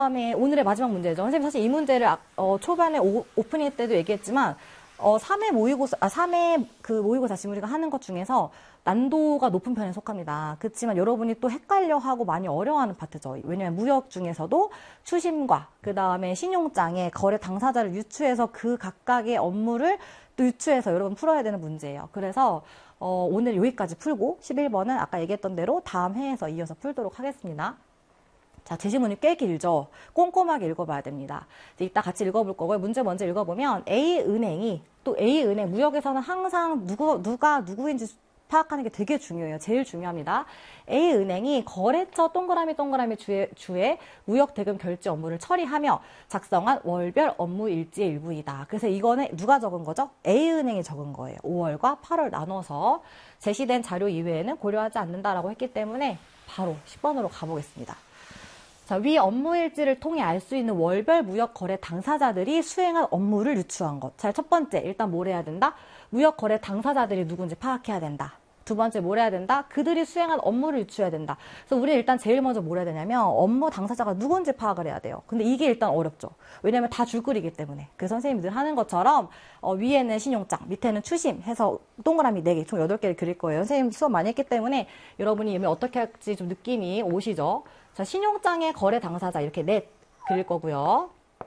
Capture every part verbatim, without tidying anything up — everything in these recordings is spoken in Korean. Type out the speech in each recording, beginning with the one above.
다음에 오늘의 마지막 문제죠. 선생님 사실 이 문제를 어, 초반에 오, 오프닝 때도 얘기했지만 어, 삼 회 모의고사, 아, 삼 회 그 모의고사 지금 우리가 하는 것 중에서 난도가 높은 편에 속합니다. 그렇지만 여러분이 또 헷갈려하고 많이 어려워하는 파트죠. 왜냐하면 무역 중에서도 추심과 그 다음에 신용장의 거래 당사자를 유추해서 그 각각의 업무를 또 유추해서 여러분 풀어야 되는 문제예요. 그래서 어, 오늘 여기까지 풀고 십일 번은 아까 얘기했던 대로 다음 회에서 이어서 풀도록 하겠습니다. 자, 제시문이 꽤 길죠. 꼼꼼하게 읽어봐야 됩니다. 이따 같이 읽어볼 거고요. 문제 먼저 읽어보면 A은행이 또 A은행 무역에서는 항상 누구, 누가 누구인지 파악하는 게 되게 중요해요. 제일 중요합니다. A은행이 거래처 동그라미 동그라미 주에, 주에 무역 대금 결제 업무를 처리하며 작성한 월별 업무 일지의 일부이다. 그래서 이거는 누가 적은 거죠? A은행이 적은 거예요. 오월과 팔월 나눠서 제시된 자료 이외에는 고려하지 않는다라고 했기 때문에 바로 십 번으로 가보겠습니다. 자, 위 업무 일지를 통해 알 수 있는 월별 무역 거래 당사자들이 수행한 업무를 유추한 것. 자, 첫 번째, 일단 뭘 해야 된다? 무역 거래 당사자들이 누군지 파악해야 된다. 두 번째, 뭘 해야 된다? 그들이 수행한 업무를 유추해야 된다. 그래서 우리 일단 제일 먼저 뭘 해야 되냐면 업무 당사자가 누군지 파악을 해야 돼요. 근데 이게 일단 어렵죠. 왜냐면 다 줄거리이기 때문에. 그래서 선생님이 늘 하는 것처럼 어, 위에는 신용장, 밑에는 추심 해서 동그라미 네 개, 총 여덟 개를 그릴 거예요. 선생님 수업 많이 했기 때문에 여러분이 이미 어떻게 할지 좀 느낌이 오시죠? 자, 신용장의 거래 당사자 이렇게 넷 그릴 거고요.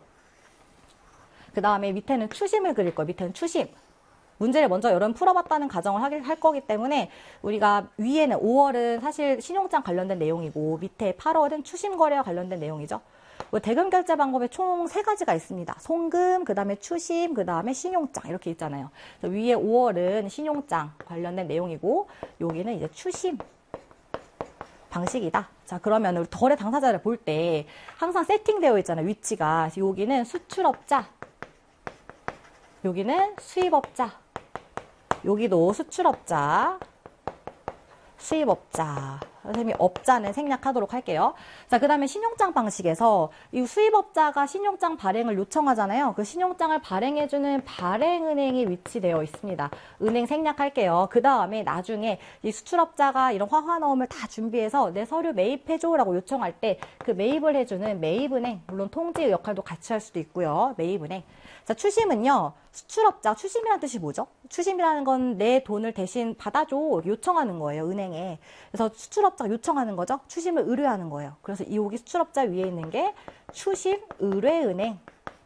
그 다음에 밑에는 추심을 그릴 거예요. 밑에는 추심. 문제를 먼저 여러분 풀어봤다는 가정을 하, 할 거기 때문에 우리가 위에는 오월은 사실 신용장 관련된 내용이고 밑에 팔월은 추심 거래와 관련된 내용이죠. 대금 결제 방법에 총 세 가지가 있습니다. 송금, 그 다음에 추심, 그 다음에 신용장 이렇게 있잖아요. 그래서 위에 오월은 신용장 관련된 내용이고 여기는 이제 추심 방식이다. 자, 그러면 우리 거래 당사자를 볼 때 항상 세팅되어 있잖아요. 위치가. 여기는 수출업자, 여기는 수입업자, 여기도 수출업자, 수입업자. 선생님이 업자는 생략하도록 할게요. 자, 그 다음에 신용장 방식에서 이 수입업자가 신용장 발행을 요청하잖아요. 그 신용장을 발행해주는 발행은행이 위치되어 있습니다. 은행 생략할게요. 그 다음에 나중에 이 수출업자가 이런 화환어음을 다 준비해서 내 서류 매입해줘라고 요청할 때 그 매입을 해주는 매입은행, 물론 통지 역할도 같이 할 수도 있고요. 매입은행. 자, 추심은요. 수출업자, 추심이라는 뜻이 뭐죠? 추심이라는 건 내 돈을 대신 받아줘 요청하는 거예요. 은행에. 그래서 수출업자가 요청하는 거죠. 추심을 의뢰하는 거예요. 그래서 이 여기 수출업자 위에 있는 게 추심 의뢰은행.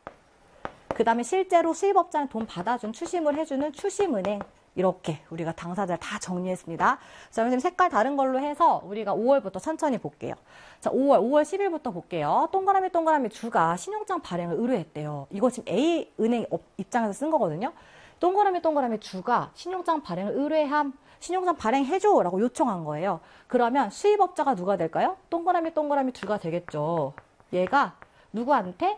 그 다음에 실제로 수입업자는 돈 받아준 추심을 해주는 추심은행. 이렇게 우리가 당사자를 다 정리했습니다. 자, 선생님 색깔 다른 걸로 해서 우리가 오월부터 천천히 볼게요. 자, 오월, 오월 십 일부터 볼게요. 동그라미 동그라미 주가 신용장 발행을 의뢰했대요. 이거 지금 A은행 입장에서 쓴 거거든요. 동그라미 동그라미 주가 신용장 발행을 의뢰함, 신용장 발행해줘 라고 요청한 거예요. 그러면 수입업자가 누가 될까요? 동그라미 동그라미 주가 되겠죠. 얘가 누구한테?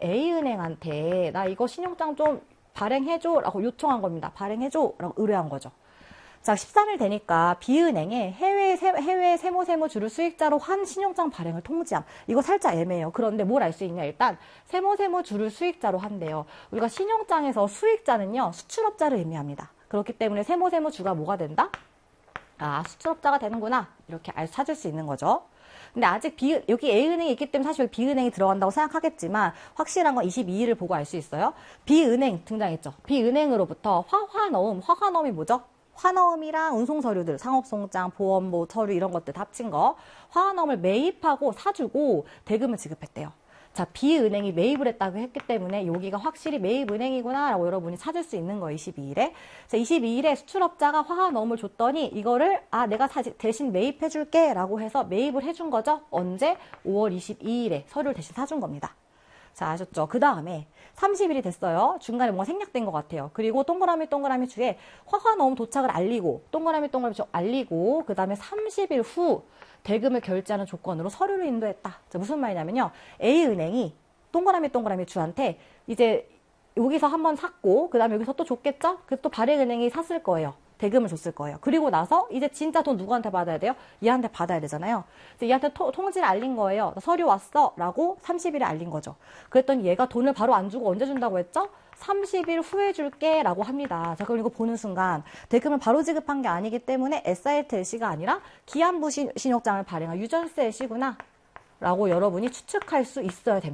A은행한테 나 이거 신용장 좀 발행해줘 라고 요청한 겁니다. 발행해줘 라고 의뢰한 거죠. 자, 십삼 일 되니까 B은행에 해외, 세, 해외 세무세무주를 수익자로 한 신용장 발행을 통지함. 이거 살짝 애매해요. 그런데 뭘 알 수 있냐? 일단 세무세무주를 수익자로 한대요. 우리가 신용장에서 수익자는요. 수출업자를 의미합니다. 그렇기 때문에 세무세무주가 뭐가 된다? 아, 수출업자가 되는구나. 이렇게 알, 찾을 수 있는 거죠. 근데 아직 B, 여기 A은행이 있기 때문에 사실 B은행이 들어간다고 생각하겠지만 확실한 건 이십이 일을 보고 알 수 있어요. B은행 등장했죠. B은행으로부터 화환어음, 화환어음이 뭐죠? 환어음이랑 운송서류들, 상업송장, 보험보, 서류 이런 것들 다 합친 거. 화환어음을 매입하고 사주고 대금을 지급했대요. 자, B은행이 매입을 했다고 했기 때문에 여기가 확실히 매입은행이구나 라고 여러분이 찾을 수 있는 거예요. 이십이 일에. 자, 이십이 일에 수출업자가 화환어음을 줬더니 이거를 아 내가 사지, 대신 매입해 줄게 라고 해서 매입을 해준 거죠. 언제? 오월 이십이 일에 서류를 대신 사준 겁니다. 자, 아셨죠? 그 다음에 삼십 일이 됐어요. 중간에 뭔가 생략된 것 같아요. 그리고 동그라미 동그라미 주에 화환어음 도착을 알리고 동그라미 동그라미 주 알리고 그 다음에 삼십 일 후 대금을 결제하는 조건으로 서류를 인도했다. 자, 무슨 말이냐면요. A은행이 동그라미 동그라미 주한테 이제 여기서 한번 샀고 그 다음에 여기서 또 줬겠죠? 그래서 또 발행은행이 샀을 거예요. 대금을 줬을 거예요. 그리고 나서 이제 진짜 돈 누구한테 받아야 돼요? 얘한테 받아야 되잖아요. 그래서 얘한테 토, 통지를 알린 거예요. 서류 왔어 라고 삼십 일에 알린 거죠. 그랬더니 얘가 돈을 바로 안 주고 언제 준다고 했죠? 삼십 일 후에 줄게 라고 합니다. 자, 그럼 이거 보는 순간 대금을 바로 지급한 게 아니기 때문에 에스알티엘씨가 아니라 기한부 신용장을 발행한 유전세 엘씨구나 라고 여러분이 추측할 수 있어야 됩니다.